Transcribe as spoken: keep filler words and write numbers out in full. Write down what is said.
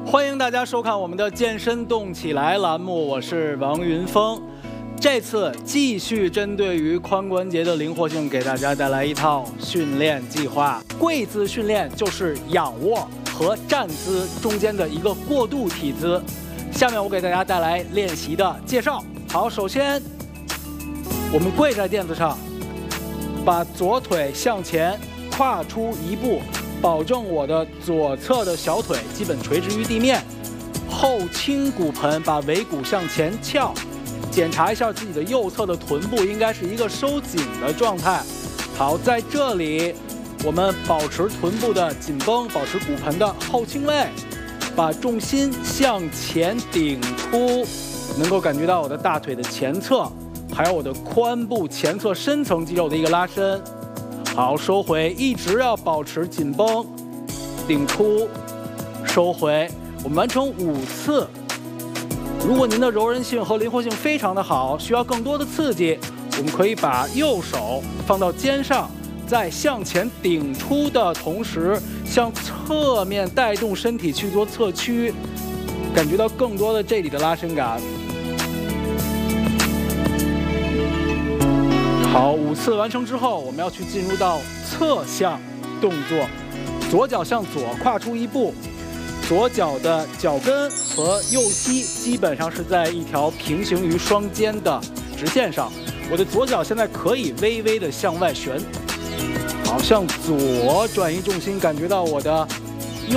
欢迎大家收看我们的健身动起来栏目，我是王云峰。这次继续针对于髋关节的灵活性，给大家带来一套训练计划。跪姿训练就是仰卧和站姿中间的一个过渡体姿。下面我给大家带来练习的介绍。好，首先我们跪在垫子上，把左腿向前跨出一步。 保证我的左侧的小腿基本垂直于地面，后倾骨盆，把尾骨向前翘，检查一下自己的右侧的臀部应该是一个收紧的状态。好，在这里我们保持臀部的紧绷，保持骨盆的后倾位，把重心向前顶出，能够感觉到我的大腿的前侧，还有我的髋部前侧深层肌肉的一个拉伸。 好，收回，一直要保持紧绷，顶出，收回。我们完成五次。如果您的柔韧性和灵活性非常的好，需要更多的刺激，我们可以把右手放到肩上，在向前顶出的同时，向侧面带动身体去做侧屈，感觉到更多的这里的拉伸感。 好，五次完成之后，我们要去进入到侧向动作。左脚向左跨出一步，左脚的脚跟和右膝基本上是在一条平行于双肩的直线上。我的左脚现在可以微微的向外旋。好，向左转移重心，感觉到我的